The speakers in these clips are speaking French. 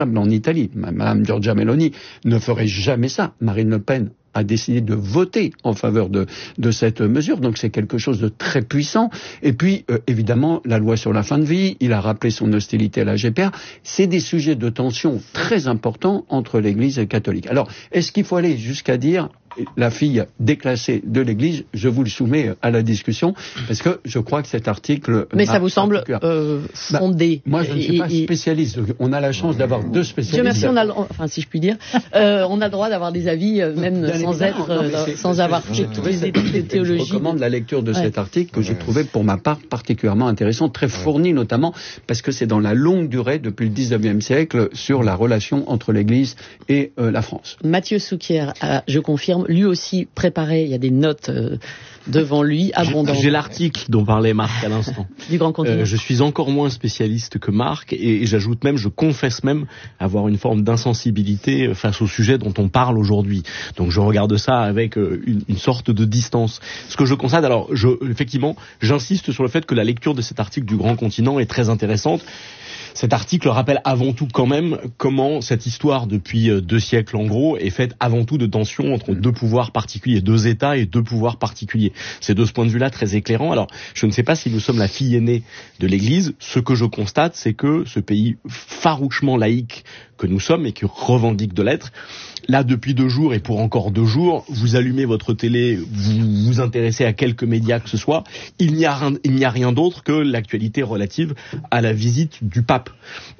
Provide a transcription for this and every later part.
en Italie. Madame Giorgia Meloni ne ferait jamais ça. Marine Le Pen a décidé de voter en faveur de cette mesure, donc c'est quelque chose de très puissant. Et puis, évidemment, la loi sur la fin de vie, il a rappelé son hostilité à la GPR, c'est des sujets de tension très importants entre l'Église catholique. Alors, est-ce qu'il faut aller jusqu'à dire la fille déclassée de l'Église? Je vous le soumets à la discussion, parce que je crois que cet article... Mais ça vous semble fondé? Moi, je ne suis pas spécialiste. On a la chance d'avoir deux spécialistes. Dieu merci, enfin, si je puis dire, on a le droit d'avoir des avis, même sans avoir fait toutes les études de théologie. Je recommande la lecture de cet article que j'ai trouvé, pour ma part, particulièrement intéressant, très fourni notamment, parce que c'est dans la longue durée, depuis le 19e siècle, sur la relation entre l'Église et la France. Mathieu Souquier, je confirme, lui aussi préparé, il y a des notes devant lui, abondantes. J'ai l'article dont parlait Marc à l'instant. Du Grand Continent. Je suis encore moins spécialiste que Marc, et j'ajoute même, je confesse même avoir une forme d'insensibilité face au sujet dont on parle aujourd'hui. Donc je regarde ça avec une sorte de distance. Ce que je constate, alors effectivement, j'insiste sur le fait que la lecture de cet article du Grand Continent est très intéressante. Cet article rappelle avant tout quand même comment cette histoire depuis 2 siècles en gros est faite avant tout de tensions entre deux pouvoirs particuliers, 2 États et 2 pouvoirs particuliers. C'est de ce point de vue-là très éclairant. Alors, je ne sais pas si nous sommes la fille aînée de l'Église. Ce que je constate, c'est que ce pays farouchement laïque que nous sommes et qui revendique de l'être, là depuis 2 jours et pour encore 2 jours, vous allumez votre télé, vous vous intéressez à quelques médias que ce soit, il n'y a rien d'autre que l'actualité relative à la visite du pape.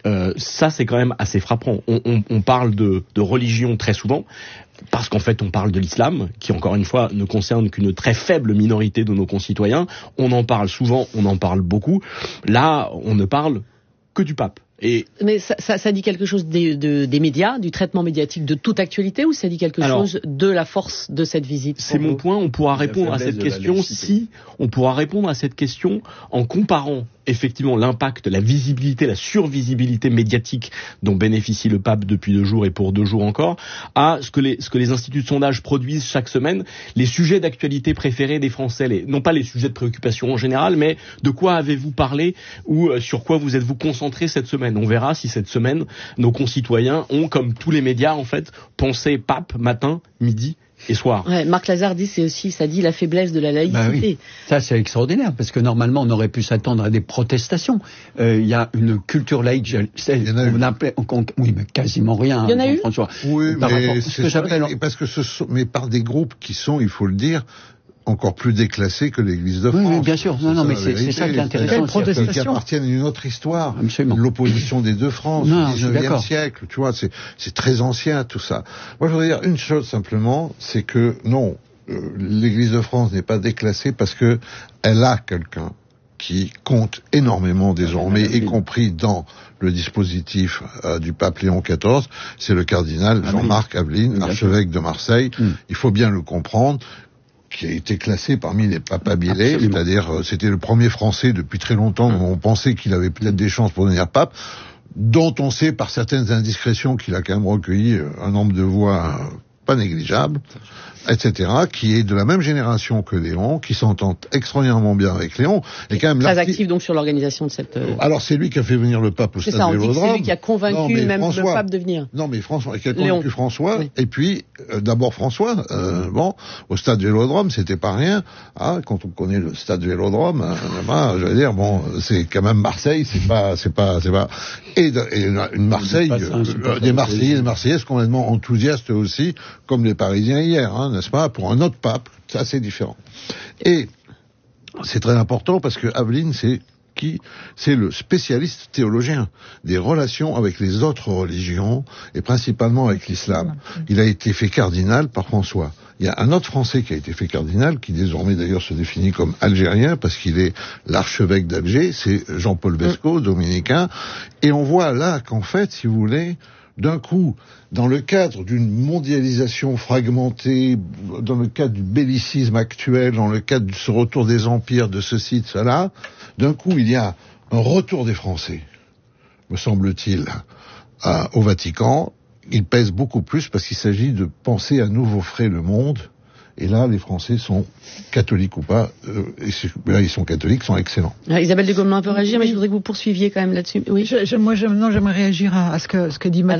Ça c'est quand même assez frappant. On parle de religion très souvent, parce qu'en fait on parle de l'islam, qui encore une fois ne concerne qu'une très faible minorité de nos concitoyens. On en parle souvent, on en parle beaucoup. Là, on ne parle que du pape. Mais ça dit quelque chose des médias, du traitement médiatique de toute actualité, ou ça dit quelque chose de la force de cette visite? C'est mon point. On pourra répondre à cette question en comparant effectivement l'impact, la visibilité, la survisibilité médiatique dont bénéficie le pape depuis 2 jours et pour 2 jours encore, à ce que les instituts de sondage produisent chaque semaine, les sujets d'actualité préférés des Français, non pas les sujets de préoccupation en général, mais de quoi avez-vous parlé ou sur quoi vous êtes-vous concentré cette semaine. On verra si cette semaine, nos concitoyens ont, comme tous les médias en fait, pensé pape matin, midi et soir. Ouais, Marc Lazare dit, ça dit la faiblesse de la laïcité. Bah oui. Ça c'est extraordinaire, parce que normalement on aurait pu s'attendre à des protestations. Il y a une culture laïque, oui, mais quasiment rien. Il y en a eu. François. Oui, mais par des groupes qui sont, il faut le dire, encore plus déclassés que l'Église de France. Oui, bien sûr. Non, mais c'est ça qui est intéressant. Qui appartiennent à une autre histoire. Absolument. L'opposition des 2 France, du 19e siècle. Tu vois, c'est très ancien, tout ça. Moi, je voudrais dire une chose simplement, c'est que, non, l'Église de France n'est pas déclassée parce que elle a quelqu'un qui compte énormément désormais, y compris dans le dispositif du pape Léon XIV, c'est le cardinal Jean-Marc Aveline, archevêque de Marseille. Il faut bien le comprendre, qui a été classé parmi les papabilés, c'est-à-dire c'était le premier Français depuis très longtemps où on pensait qu'il avait peut-être des chances pour devenir pape, dont on sait par certaines indiscrétions qu'il a quand même recueilli un nombre de voix pas négligeable, etc., qui est de la même génération que Léon, qui s'entend extraordinairement bien avec Léon. Et quand même très actif donc sur l'organisation de cette... Alors c'est lui qui a fait venir le pape au stade Vélodrome. C'est lui qui a convaincu le pape de venir. Non mais François, qui a convaincu François, et puis d'abord François, au stade Vélodrome, c'était pas rien. Quand on connaît le stade Vélodrome, je veux dire, c'est quand même Marseille, c'est pas. Et une Marseille, des Marseillais, des Marseillaises complètement enthousiastes aussi, comme les Parisiens hier, n'est-ce pas, pour un autre pape, ça c'est différent. Et c'est très important parce que Aveline, c'est le spécialiste théologien des relations avec les autres religions et principalement avec l'islam. Il a été fait cardinal par François. Il y a un autre Français qui a été fait cardinal, qui désormais d'ailleurs se définit comme algérien parce qu'il est l'archevêque d'Alger, c'est Jean-Paul Bescot, dominicain. Et on voit là qu'en fait, si vous voulez, d'un coup, dans le cadre d'une mondialisation fragmentée, dans le cadre du bellicisme actuel, dans le cadre de ce retour des empires, de ceci, de cela, d'un coup, il y a un retour des Français, me semble-t-il, au Vatican. Il pèse beaucoup plus parce qu'il s'agit de penser à nouveau frais le monde Et là, les Français sont catholiques ou pas, là ils sont catholiques, sont excellents. Isabelle de Gaumelin peut réagir, mais je voudrais que vous poursuiviez quand même là-dessus. Oui. J'aimerais réagir à ce que dit Madame.